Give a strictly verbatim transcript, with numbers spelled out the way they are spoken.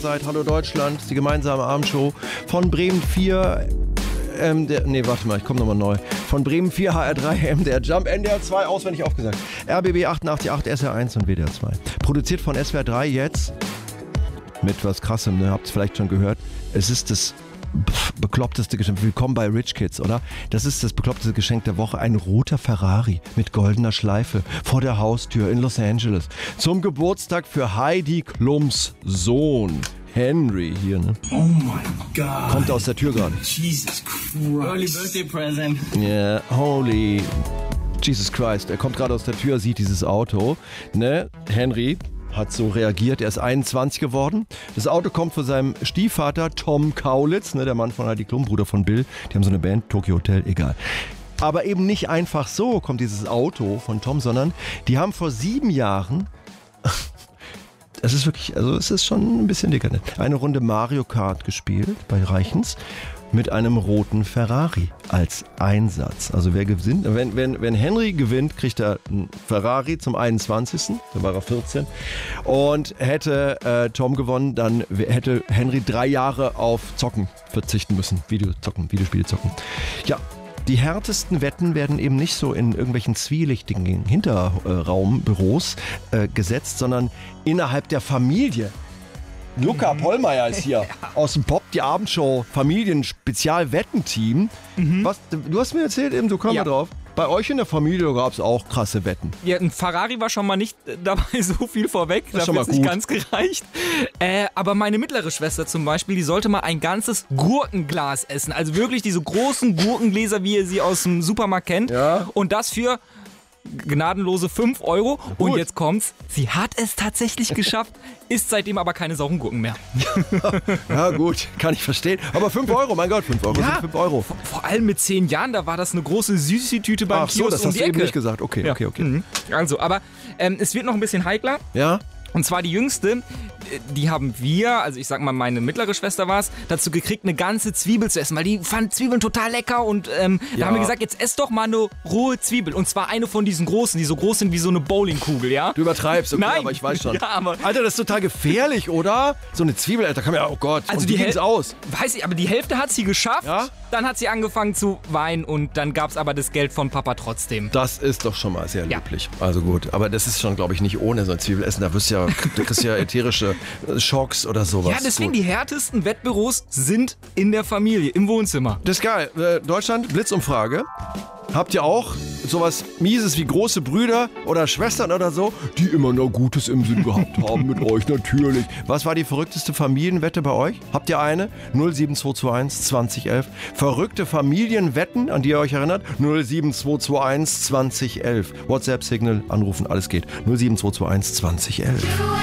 seid. Hallo Deutschland, die gemeinsame Abendshow von Bremen vier. Ähm, der, nee, warte mal, ich komme nochmal neu. Von Bremen vier, H R drei, M D R Jump, N D R zwei, auswendig aufgesagt. R B B achtundachtzig Komma acht, S R eins und W D R zwei. Produziert von S W R drei jetzt mit was Krassem, ne? Habt ihr vielleicht schon gehört. Es ist das bekloppteste Geschenk. Willkommen bei Rich Kids, oder? Das ist das bekloppteste Geschenk der Woche. Ein roter Ferrari mit goldener Schleife vor der Haustür in Los Angeles. Zum Geburtstag für Heidi Klums Sohn. Henry hier, ne? Oh mein Gott. Kommt aus der Tür gerade. Jesus Christ. Early birthday present. Ja, yeah, holy Jesus Christ. Er kommt gerade aus der Tür, sieht dieses Auto. Ne? Henry hat so reagiert. Er ist einundzwanzig geworden. Das Auto kommt von seinem Stiefvater Tom Kaulitz, ne? Der Mann von Heidi Klum, Bruder von Bill. Die haben so eine Band, Tokyo Hotel, egal. Aber eben nicht einfach so kommt dieses Auto von Tom, sondern die haben vor sieben Jahren... Es ist wirklich, also es ist schon ein bisschen dicker. Eine Runde Mario Kart gespielt bei Reichens mit einem roten Ferrari als Einsatz. Also wer gewinnt, wenn, wenn, wenn Henry gewinnt, kriegt er einen Ferrari zum einundzwanzigsten Da war er vierzehn Und hätte äh, Tom gewonnen, dann hätte Henry drei Jahre auf Zocken verzichten müssen. Videozocken, Videospiele zocken. Ja. Die härtesten Wetten werden eben nicht so in irgendwelchen zwielichtigen Hinterraumbüros äh, gesetzt, sondern innerhalb der Familie. Luca Pollmeier ist hier aus dem Pop, die Abendshow Familien-Spezial-Wettenteam. Mhm. Was, du hast mir erzählt eben, so kommen wir drauf. Bei euch in der Familie gab es auch krasse Wetten. Ja, ein Ferrari war schon mal nicht dabei, so viel vorweg. Das ist schon mal gut. Nicht ganz gereicht. Äh, aber meine mittlere Schwester zum Beispiel, die sollte mal ein ganzes Gurkenglas essen. Also wirklich diese großen Gurkengläser, wie ihr sie aus dem Supermarkt kennt. Ja. Und das für gnadenlose fünf Euro. Gut. Und jetzt kommt's. Sie hat es tatsächlich geschafft, isst seitdem aber keine sauren Gurken mehr. Ja gut, kann ich verstehen. Aber fünf Euro, mein Gott, fünf Euro ja, sind fünf Euro. Vor, vor allem mit zehn Jahren, da war das eine große Süßi-Tüte beim Ach so, Kiosk das um hast die du eben Ecke. nicht gesagt. Okay, Ja. okay, okay. Mhm. Also, aber ähm, es wird noch ein bisschen heikler. Ja? Und zwar die Jüngste, die haben wir, also ich sag mal, meine mittlere Schwester war es, dazu gekriegt, eine ganze Zwiebel zu essen, weil die fand Zwiebeln total lecker und ähm, Ja. da haben wir gesagt, jetzt ess doch mal eine rohe Zwiebel. Und zwar eine von diesen großen, die so groß sind wie so eine Bowlingkugel, ja? Du übertreibst, okay, Nein. aber ich weiß schon. Ja, aber Alter, das ist total gefährlich, oder? So eine Zwiebel, Alter, kann man ja, oh Gott. Also und die wie ging's Häl- aus? Weiß ich, aber die Hälfte hat sie geschafft, Ja? dann hat sie angefangen zu weinen und dann gab's aber das Geld von Papa trotzdem. Das ist doch schon mal sehr Ja. löblich. Also gut, aber das ist schon, glaube ich, nicht ohne so ein Zwiebelessen. Da wirst du ja, du kriegst ja ätherische Schocks oder sowas. Ja, deswegen Gut. die härtesten Wettbüros sind in der Familie, im Wohnzimmer. Das ist geil. Äh, Deutschland, Blitzumfrage. Habt ihr auch sowas Mieses wie große Brüder oder Schwestern oder so, die immer noch Gutes im Sinn gehabt haben mit euch natürlich? Was war die verrückteste Familienwette bei euch? Habt ihr eine? null sieben zwei zwei eins zwanzig elf. Verrückte Familienwetten, an die ihr euch erinnert? null sieben zwei zwei eins zwanzig elf. WhatsApp, Signal, anrufen, alles geht. null sieben zwei zwei eins zwanzig elf.